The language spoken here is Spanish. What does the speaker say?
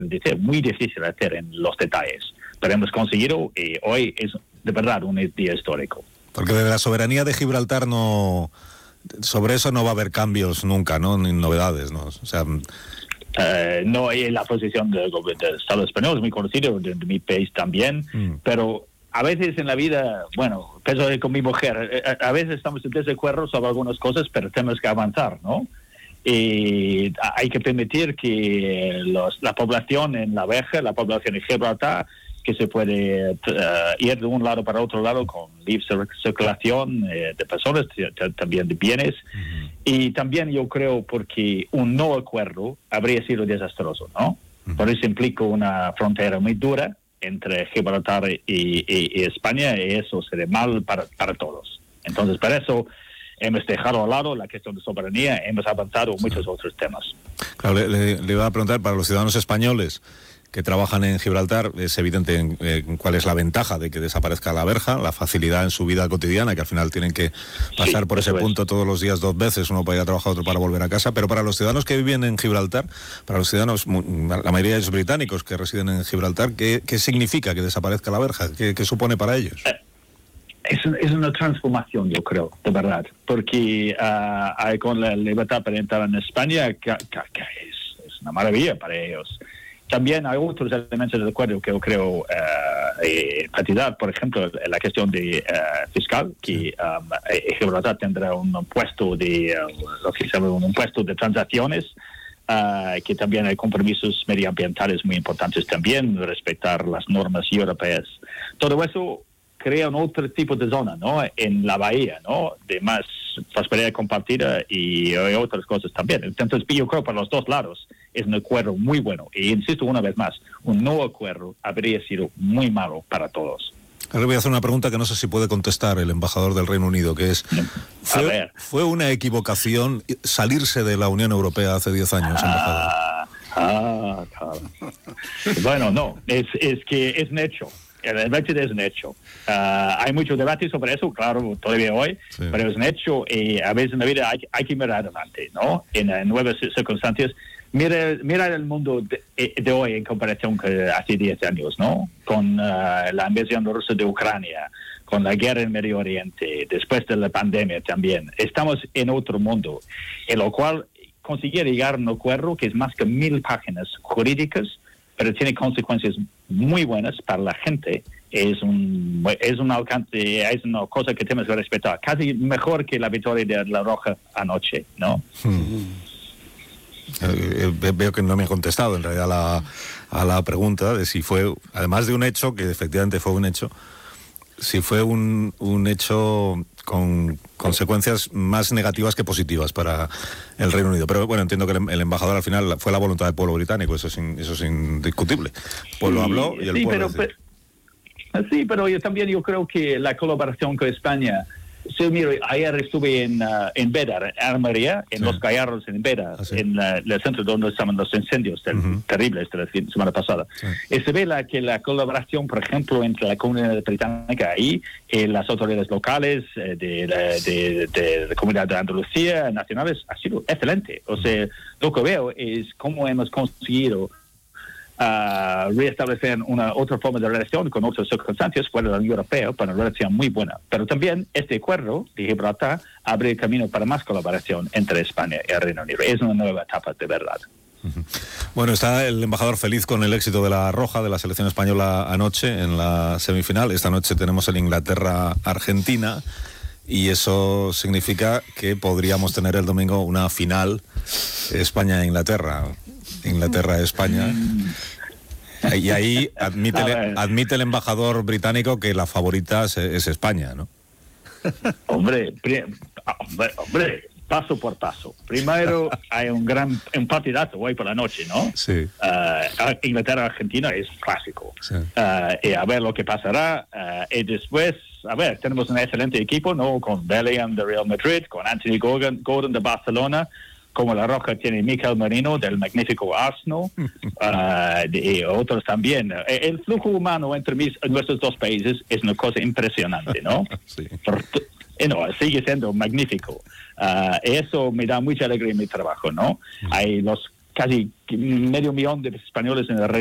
decir, muy difícil hacer en los detalles, pero hemos conseguido y hoy es de verdad un día histórico. Porque de la soberanía de Gibraltar sobre eso no va a haber cambios nunca, ¿no? Ni novedades, ¿no? O sea... no, y la posición del Estado español es muy conocida, de mi país también, pero a veces en la vida, bueno, pienso con mi mujer, a veces estamos en desacuerdo sobre algunas cosas, pero tenemos que avanzar, ¿no? Y hay que permitir que la población en La Veja, la población en Gibraltar, que se puede ir de un lado para otro lado con libre circulación de personas, también de bienes. Y también yo creo porque un no acuerdo habría sido desastroso, ¿no? Por eso implica una frontera muy dura entre Gibraltar y España, y eso sería mal para todos. Entonces, para eso hemos dejado a lado la cuestión de soberanía, hemos avanzado en muchos otros temas. Claro, le iba a preguntar, para los ciudadanos españoles que trabajan en Gibraltar, es evidente cuál es la ventaja de que desaparezca la verja, la facilidad en su vida cotidiana, que al final tienen que pasar por ese punto todos los días 2 veces, uno para ir a trabajar, otro para volver a casa. Pero para los ciudadanos que viven en Gibraltar, para los ciudadanos, la mayoría de los británicos que residen en Gibraltar, ¿qué significa que desaparezca la verja? ¿Qué supone para ellos? Es una transformación, yo creo, de verdad, porque con la libertad para entrar en España, que es una maravilla para ellos. También hay otros elementos del acuerdo que yo creo enfatizar, por ejemplo, la cuestión de fiscal, que Gibraltar tendrá un impuesto lo que se llama un impuesto de transacciones, que también hay compromisos medioambientales muy importantes también, respetar las normas europeas. Todo eso crea un otro tipo de zona, ¿no? En la bahía, ¿no? De más prosperidad compartida y otras cosas también. Entonces, yo creo para los dos lados es un acuerdo muy bueno. Y insisto una vez más, un no acuerdo habría sido muy malo para todos. Ahora voy a hacer una pregunta que no sé si puede contestar el embajador del Reino Unido, que es, ¿fue una equivocación salirse de la Unión Europea hace 10 años, embajador? Claro. Bueno, no, es que es un hecho. El Brexit es un hecho. Hay mucho debate sobre eso, claro, todavía hoy, sí. Pero es un hecho y a veces en la vida hay que mirar adelante, ¿no? En nuevas circunstancias. Mira el mundo de hoy en comparación con hace 10 años, ¿no? Con la invasión rusa de Ucrania, con la guerra en Medio Oriente, después de la pandemia también. Estamos en otro mundo, en lo cual conseguir llegar a un acuerdo que es más que 1000 páginas jurídicas, pero tiene consecuencias muy buenas para la gente. Es un alcance, es una cosa que tenemos que respetar. Casi mejor que la victoria de La Roja anoche, ¿no? Veo que no me ha contestado en realidad a la pregunta de si fue, además de un hecho, que efectivamente fue un hecho, si fue un hecho con consecuencias más negativas que positivas para el Reino Unido. Pero bueno, entiendo que el embajador al final fue la voluntad del pueblo británico, eso es indiscutible. El pueblo habló y el pueblo... Sí, pero yo creo que la colaboración con España... Sí, mira, ayer estuve en Beda, en Almería, en Los Gallardos, en Beda, en el centro donde estaban los incendios terribles de la semana pasada. Sí. Y se ve que la colaboración, por ejemplo, entre la comunidad británica y las autoridades locales de la comunidad de Andalucía, nacionales, ha sido excelente. O sea, lo que veo es cómo hemos conseguido reestablecer una otra forma de relación con otras circunstancias fuera de la Unión Europea para una relación muy buena. Pero también este acuerdo de Gibraltar abre el camino para más colaboración entre España y el Reino Unido. Es una nueva etapa de verdad. Bueno, está el embajador feliz con el éxito de la Roja, de la selección española anoche en la semifinal. Esta noche tenemos el Inglaterra-Argentina y eso significa que podríamos tener el domingo una final España-Inglaterra. Inglaterra-España. Y ahí admite el embajador británico que la favorita es España, ¿no? Hombre, paso por paso. Primero hay un partidazo hoy por la noche, ¿no? Sí. Inglaterra-Argentina es clásico. Sí. Y a ver lo que pasará. Y después, tenemos un excelente equipo, ¿no? Con Bellingham de Real Madrid, con Anthony Gordon de Barcelona, como La Roja tiene Mikel Merino del magnífico Arsenal, y otros también. El flujo humano entre nuestros dos países es una cosa impresionante, ¿no? Sí. Sigue siendo magnífico. Eso me da mucha alegría en mi trabajo, ¿no? Hay los casi medio millón de españoles en el